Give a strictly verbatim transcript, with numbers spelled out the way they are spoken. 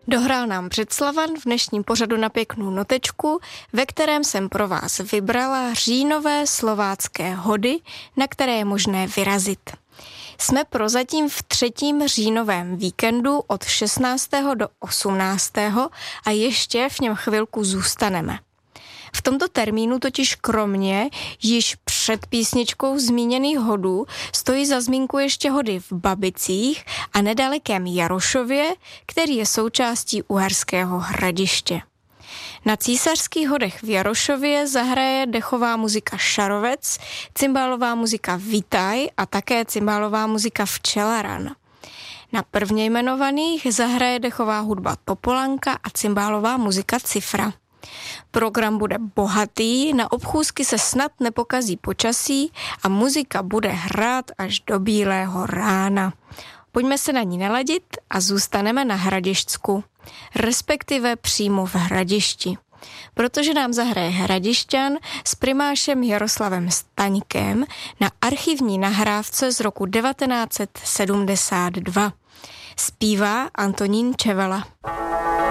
Dohrál nám Břeclavan v dnešním pořadu na pěknou notečku, ve kterém jsem pro vás vybrala říjnové slovácké hody, na které je možné vyrazit. Jsme prozatím v třetím říjnovém víkendu od šestnáctého do osmnáctého a ještě v něm chvilku zůstaneme. V tomto termínu totiž kromě již před písničkou zmíněných hodů stojí za zmínku ještě hody v Babicích a nedalekém Jarošově, který je součástí Uherského Hradiště. Na Císařských hodech v Jarošově zahraje dechová muzika Šarovec, cymbálová muzika Vitaj a také cymbálová muzika Včelaran. Na prvně jmenovaných zahraje dechová hudba Topolanka a cymbálová muzika Cifra. Program bude bohatý, na obchůzky se snad nepokazí počasí a muzika bude hrát až do bílého rána. Pojďme se na ní naladit a zůstaneme na Hradišťsku, respektive přímo v Hradišti. Protože nám zahraje Hradišťan s primášem Jaroslavem Staňkem na archivní nahrávce z roku devatenáct set sedmdesát dva. Zpívá Antonín Čevala.